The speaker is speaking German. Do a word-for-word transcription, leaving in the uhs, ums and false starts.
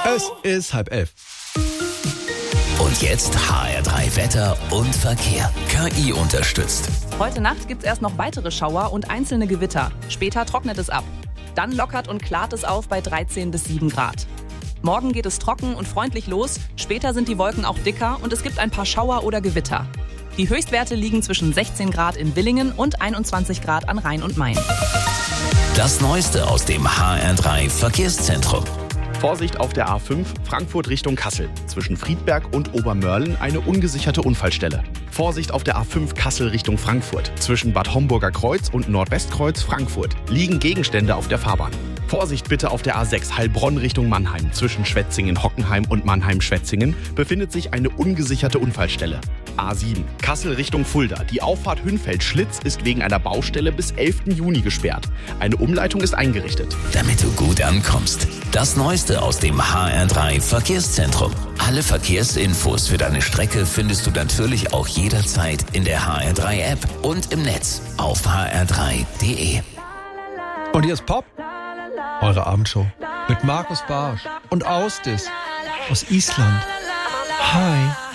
Es ist halb elf. Und jetzt H R drei Wetter und Verkehr. K I unterstützt. Heute Nacht gibt's erst noch weitere Schauer und einzelne Gewitter. Später trocknet es ab. Dann lockert und klart es auf bei dreizehn bis sieben Grad. Morgen geht es trocken und freundlich los. Später sind die Wolken auch dicker und es gibt ein paar Schauer oder Gewitter. Die Höchstwerte liegen zwischen sechzehn Grad in Villingen und einundzwanzig Grad an Rhein und Main. Das Neueste aus dem H R drei Verkehrszentrum. Vorsicht auf der A fünf Frankfurt Richtung Kassel. Zwischen Friedberg und Obermörlen eine ungesicherte Unfallstelle. Vorsicht auf der A fünf Kassel Richtung Frankfurt. Zwischen Bad Homburger Kreuz und Nordwestkreuz Frankfurt liegen Gegenstände auf der Fahrbahn. Vorsicht bitte auf der A sechs Heilbronn Richtung Mannheim. Zwischen Schwetzingen-Hockenheim und Mannheim-Schwetzingen befindet sich eine ungesicherte Unfallstelle. A sieben Kassel Richtung Fulda. Die Auffahrt Hünfeld-Schlitz ist wegen einer Baustelle bis elften Juni gesperrt. Eine Umleitung ist eingerichtet. Damit du gut ankommst. Das Neueste aus dem H R drei Verkehrszentrum. Alle Verkehrsinfos für deine Strecke findest du natürlich auch jederzeit in der H R drei App und im Netz auf h r drei punkt d e. Und hier ist Pop, eure Abendshow mit Markus Barsch und Austis aus Island. Hi.